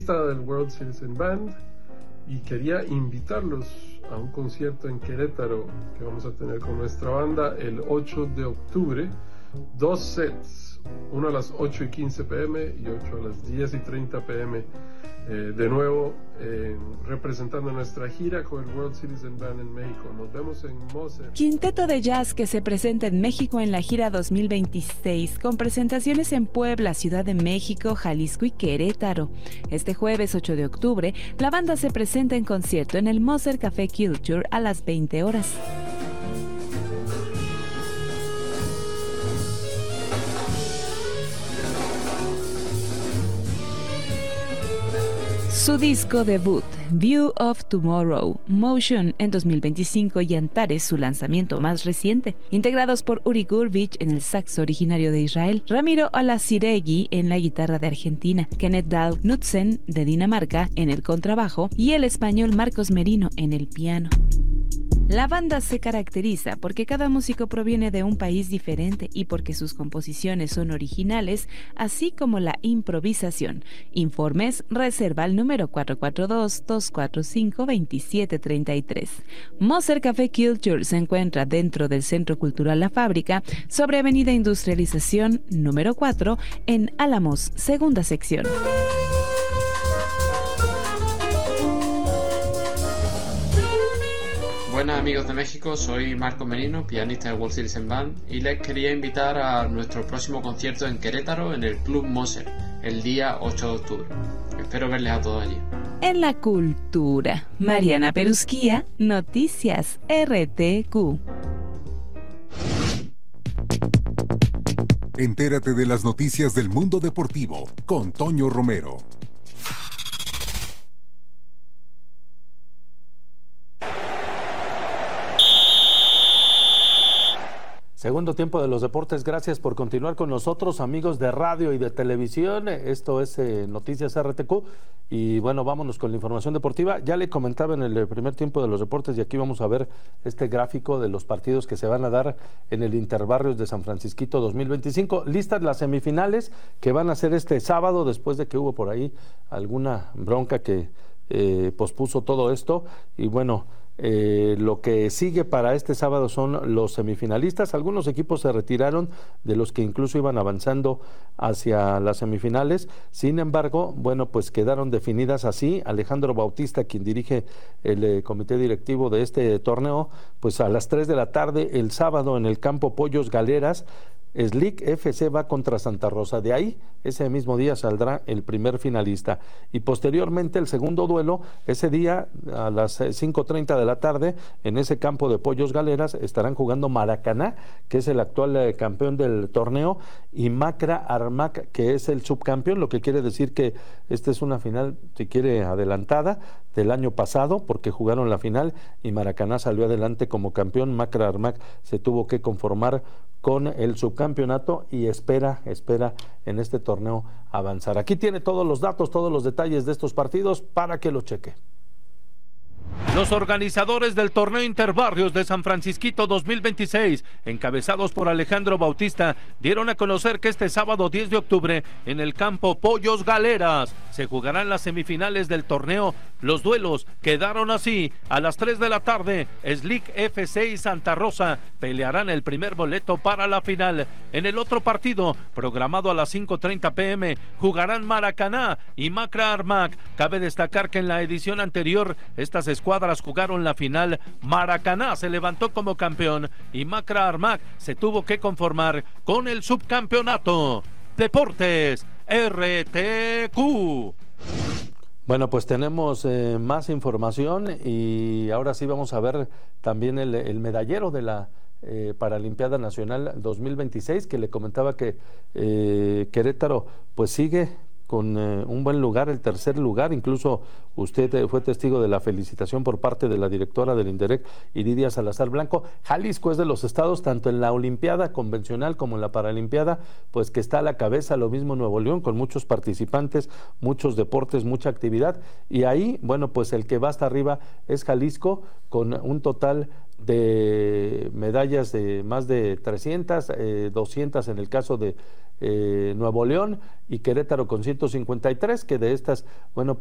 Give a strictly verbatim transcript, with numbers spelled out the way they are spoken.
del World Citizen Band y quería invitarlos a un concierto en Querétaro que vamos a tener con nuestra banda el ocho de octubre. Dos sets, uno a las ocho y quince pm y otro a las diez y treinta pm. Eh, de nuevo, eh, representando nuestra gira con el World Citizen Band en México. Nos vemos en Moser. Quinteto de jazz que se presenta en México en la gira dos mil veintiséis, con presentaciones en Puebla, Ciudad de México, Jalisco y Querétaro. Este jueves ocho de octubre, la banda se presenta en concierto en el Moser Café Culture a las veinte horas. Su disco debut, View of Tomorrow, Motion en dos mil veinticinco y Antares, su lanzamiento más reciente, integrados por Uri Gurvich en el saxo originario de Israel, Ramiro Olaziregui en la guitarra de Argentina, Kenneth Dahl Knudsen de Dinamarca en el contrabajo y el español Marcos Merino en el piano. La banda se caracteriza porque cada músico proviene de un país diferente y porque sus composiciones son originales, así como la improvisación. Informes, reserva al número cuatro cuatro dos, dos cuatro cinco, dos siete tres tres. Moser Café Culture se encuentra dentro del Centro Cultural La Fábrica, sobre Avenida Industrialización número cuatro, en Álamos, segunda sección. Buenas amigos de México, soy Marco Merino, pianista del World Citizen Band, y les quería invitar a nuestro próximo concierto en Querétaro en el Club Moser, el día ocho de octubre. Espero verles a todos allí. En la cultura, Mariana Perusquía, Noticias R T Q. Entérate de las noticias del mundo deportivo con Toño Romero. Segundo tiempo de los deportes, gracias por continuar con nosotros, amigos de radio y de televisión. Esto es eh, Noticias R T Q y bueno, vámonos con la información deportiva. Ya le comentaba en el primer tiempo de los deportes y aquí vamos a ver este gráfico de los partidos que se van a dar en el Interbarrios de San Francisquito dos mil veinticinco. Listas las semifinales que van a ser este sábado, después de que hubo por ahí alguna bronca que eh, pospuso todo esto y bueno... Eh, lo que sigue para este sábado son los semifinalistas. Algunos equipos se retiraron de los que incluso iban avanzando hacia las semifinales. Sin embargo, bueno, pues quedaron definidas así. Alejandro Bautista, quien dirige el eh, comité directivo de este torneo, pues a las tres de la tarde el sábado en el campo Pollos Galeras, Slick F C va contra Santa Rosa. De ahí, ese mismo día saldrá el primer finalista. Y posteriormente el segundo duelo, ese día a las cinco treinta de la tarde, en ese campo de Pollos Galeras, estarán jugando Maracaná, que es el actual eh, campeón del torneo, y Macra Armac, que es el subcampeón, lo que quiere decir que esta es una final, si quiere, adelantada del año pasado, porque jugaron la final y Maracaná salió adelante como campeón. Macra Armac se tuvo que conformar con el subcampeonato y espera, espera en este torneo avanzar. Aquí tiene todos los datos, todos los detalles de estos partidos para que lo cheque. Los organizadores del torneo Interbarrios de San Francisquito dos mil veintiséis, encabezados por Alejandro Bautista, dieron a conocer que este sábado diez de octubre en el campo Pollos Galeras se jugarán las semifinales del torneo. Los duelos quedaron así: a las tres de la tarde, Slick F C y Santa Rosa pelearán el primer boleto para la final. En el otro partido, programado a las cinco treinta pm, jugarán Maracaná y Macra Armac. Cabe destacar que en la edición anterior, estas escuadras jugaron la final. Maracaná se levantó como campeón y Macra Armac se tuvo que conformar con el subcampeonato. Deportes R T Q. Bueno, pues tenemos eh, más información y ahora sí vamos a ver también el, el medallero de la eh, Paralimpiada Nacional dos mil veintiséis, que le comentaba que eh, Querétaro pues sigue con eh, un buen lugar, el tercer lugar. Incluso usted eh, fue testigo de la felicitación por parte de la directora del INDEREC, Iridia Salazar Blanco. Jalisco es de los estados, tanto en la Olimpiada convencional como en la Paralimpiada, pues que está a la cabeza. Lo mismo Nuevo León, con muchos participantes, muchos deportes, mucha actividad. Y ahí, bueno, pues el que va hasta arriba es Jalisco, con un total de medallas de más de trescientas, eh, doscientas en el caso de eh, Nuevo León y Querétaro con ciento cincuenta y tres, que de estas, bueno,